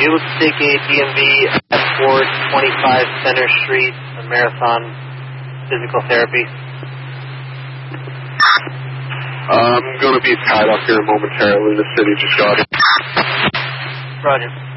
you able to take a DMV at 425 Center Street, a Marathon Physical Therapy? I'm going to be tied up here momentarily. The city just got it. Roger.